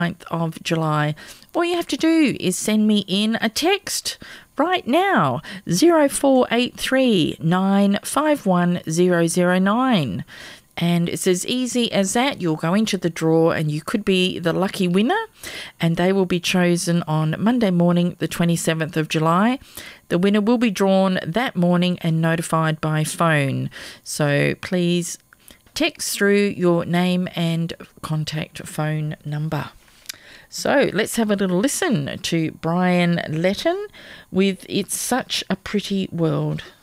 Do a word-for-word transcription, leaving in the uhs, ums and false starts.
ninth of July. All you have to do is send me in a text right now, zero four eight three nine five one zero zero nine. And it's as easy as that. You'll go into the draw and you could be the lucky winner, and they will be chosen on Monday morning, the twenty-seventh of July. The winner will be drawn that morning and notified by phone. So please text through your name and contact phone number. So let's have a little listen to Brian Letton with It's Such a Pretty World.